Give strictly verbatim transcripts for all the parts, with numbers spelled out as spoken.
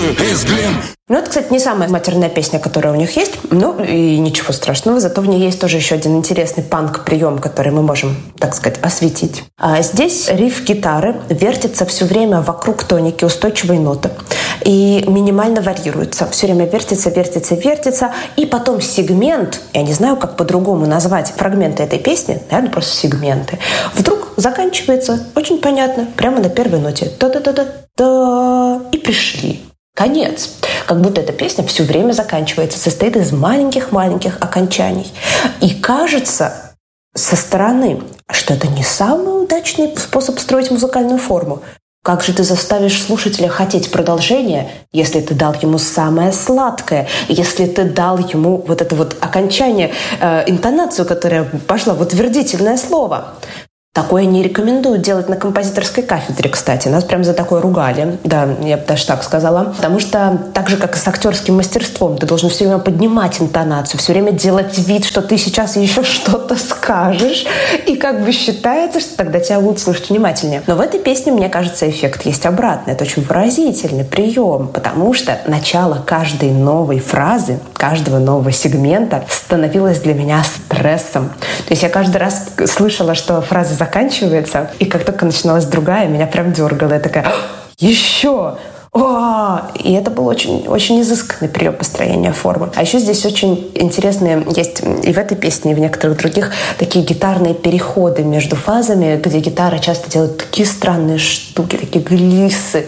Ну, это, кстати, не самая матерная песня, которая у них есть. Ну, и ничего страшного. Зато в ней есть тоже еще один интересный панк-прием, который мы можем, так сказать, осветить. А здесь риф гитары вертится все время вокруг тоники, устойчивой ноты. И минимально варьируется. Все время вертится, вертится, вертится. И потом сегмент, я не знаю, как по-другому назвать фрагменты этой песни, наверное, просто сегменты, вдруг заканчивается очень понятно, прямо на первой ноте. Та-та-та-та-та. И пришли. Конец. Как будто эта песня все время заканчивается, состоит из маленьких-маленьких окончаний. И кажется со стороны, что это не самый удачный способ строить музыкальную форму. Как же ты заставишь слушателя хотеть продолжения, если ты дал ему самое сладкое, если ты дал ему вот это вот окончание, э, интонацию, которая пошла в утвердительное слово. Такое не рекомендуют делать на композиторской кафедре, кстати. Нас прям за такое ругали. Да, я бы даже так сказала. Потому что так же, как и с актерским мастерством, ты должен все время поднимать интонацию, все время делать вид, что ты сейчас еще что-то скажешь. И как бы считается, что тогда тебя будут слушать внимательнее. Но в этой песне, мне кажется, эффект есть обратный. Это очень выразительный прием, потому что начало каждой новой фразы, каждого нового сегмента становилось для меня стрессом. То есть я каждый раз слышала, что фраза заканчивается, и как только начиналась другая, меня прям дергало. Я такая: еще! О! И это был очень, очень изысканный прием построения формы. А еще здесь очень интересные есть и в этой песне, и в некоторых других такие гитарные переходы между фазами, где гитара часто делает такие странные штуки, такие глиссы.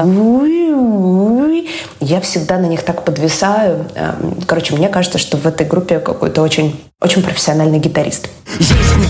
Я всегда на них так подвисаю. Короче, мне кажется, что в этой группе какой-то очень, очень профессиональный гитарист. Жизнь